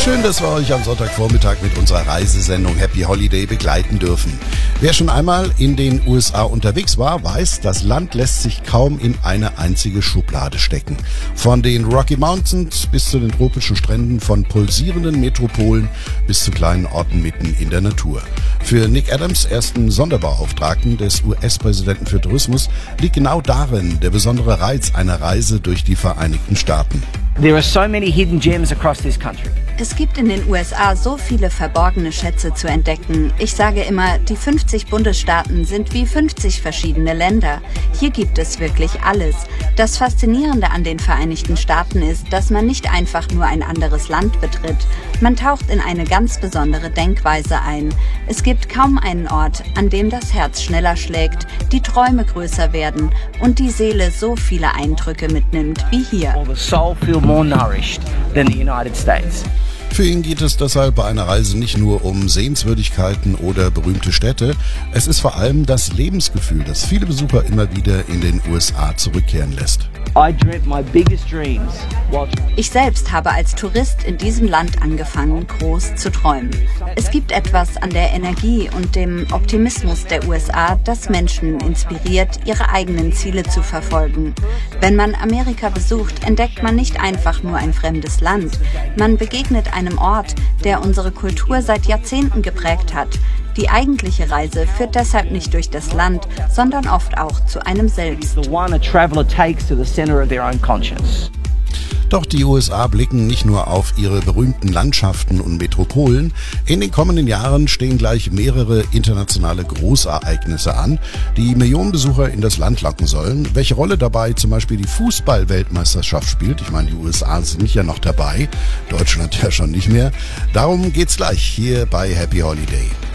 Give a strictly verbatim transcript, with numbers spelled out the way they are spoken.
Schön, dass wir euch am Sonntagvormittag mit unserer Reisesendung Happy Holiday begleiten dürfen. Wer schon einmal in den U S A unterwegs war, weiß, das Land lässt sich kaum in eine einzige Schublade stecken. Von den Rocky Mountains bis zu den tropischen Stränden, von pulsierenden Metropolen bis zu kleinen Orten mitten in der Natur. Für Nick Adams, ersten Sonderbeauftragten des U S-Präsidenten für Tourismus, liegt genau darin der besondere Reiz einer Reise durch die Vereinigten Staaten. There are so many hidden gems across this country. Es gibt in den U S A so viele verborgene Schätze zu entdecken. Ich sage immer, die fünfzig Bundesstaaten sind wie fünfzig verschiedene Länder. Hier gibt es wirklich alles. Das Faszinierende an den Vereinigten Staaten ist, dass man nicht einfach nur ein anderes Land betritt. Man taucht in eine ganz besondere Denkweise ein. Es gibt kaum einen Ort, an dem das Herz schneller schlägt, die Träume größer werden und die Seele so viele Eindrücke mitnimmt wie hier. Or the soul feel more nourished than the United States. Für ihn geht es deshalb bei einer Reise nicht nur um Sehenswürdigkeiten oder berühmte Städte. Es ist vor allem das Lebensgefühl, das viele Besucher immer wieder in den U S A zurückkehren lässt. I dreamt my biggest dreams while Ich selbst habe als Tourist in diesem Land angefangen, groß zu träumen. Es gibt etwas an der Energie und dem Optimismus der U S A, das Menschen inspiriert, ihre eigenen Ziele zu verfolgen. Wenn man Amerika besucht, entdeckt man nicht einfach nur ein fremdes Land. Man begegnet einem Ort, der unsere Kultur seit Jahrzehnten geprägt hat. Die eigentliche Reise führt deshalb nicht durch das Land, sondern oft auch zu einem selbst. the one a traveler takes to the center of their own conscience. Doch die U S A blicken nicht nur auf ihre berühmten Landschaften und Metropolen. In den kommenden Jahren stehen gleich mehrere internationale Großereignisse an, die Millionen Besucher in das Land locken sollen. Welche Rolle dabei zum Beispiel die Fußball-Weltmeisterschaft spielt, ich meine, die U S A sind ja noch dabei, Deutschland ja schon nicht mehr. Darum geht's gleich hier bei Happy Holiday.